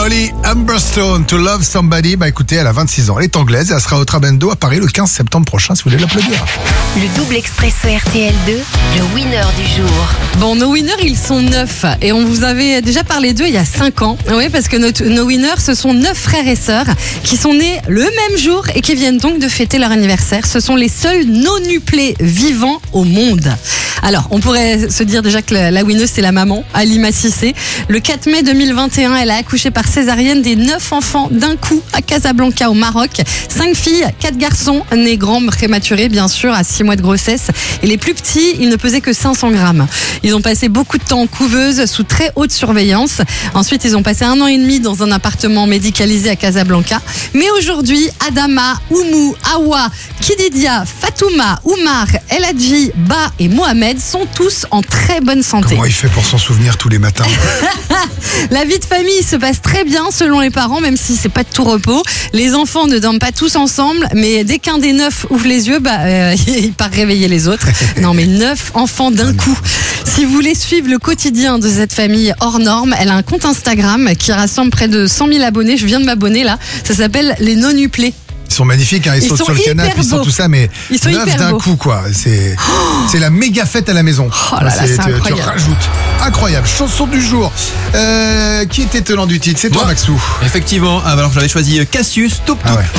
Holly Humberstone, To Love Somebody. Écoutez, elle a 26 ans. Elle est anglaise et elle sera au Trabendo à Paris le 15 septembre prochain, si vous voulez l'applaudir. Le double expresso RTL2, le winner du jour. Bon, nos winners, ils sont 9. Et on vous avait déjà parlé d'eux il y a 5 ans. Oui, parce que nos winners, ce sont 9 frères et sœurs qui sont nés le même jour et qui viennent donc de fêter leur anniversaire. Ce sont les seuls nonuplés vivants au monde. Alors, on pourrait se dire déjà que la winneuse, c'est la maman, Halima Cissé. Le 4 mai 2021, elle a accouché par césarienne des 9 enfants d'un coup à Casablanca au Maroc. 5 filles, 4 garçons, nés grands prématurés, bien sûr, à 6 mois de grossesse. Et les plus petits, ils ne pesaient que 500 grammes. Ils ont passé beaucoup de temps en couveuse, sous très haute surveillance. Ensuite, ils ont passé 1 an et demi dans un appartement médicalisé à Casablanca. Mais aujourd'hui, Adama, Oumou, Awa, Kididia, Fatouma, Oumar, Eladji, Ba et Mohamed sont tous en très bonne santé. Comment il fait pour s'en souvenir tous les matins? La vie de famille se passe très bien selon les parents, même si c'est pas de tout repos. Les enfants ne dorment pas tous ensemble, mais dès qu'un des 9 ouvre les yeux, il part réveiller les autres. Non, mais 9 enfants d'un coup. Si vous voulez suivre le quotidien de cette famille hors norme, elle a un compte Instagram qui rassemble près de 100 000 abonnés. Je viens de m'abonner là. Ça s'appelle les nonuplés. Ils sont magnifiques, hein. Ils sautent sur le canapé, ils sont tout ça, mais ils sont 9 d'un coup, quoi. C'est la méga fête à la maison. Oh là là, c'est incroyable. Tu rajoutes. Incroyable. Chanson du jour. Qui était tenant du titre? C'est toi, Maxou. Effectivement. Alors j'avais choisi Cassius, Toup Toup. Ah ouais.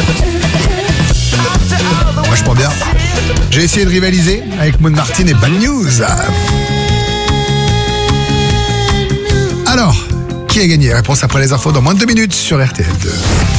Moi, je prends bien. J'ai essayé de rivaliser avec Maud Martin et Bad News. Alors, qui a gagné? Réponse après les infos dans moins de 2 minutes sur RTL2.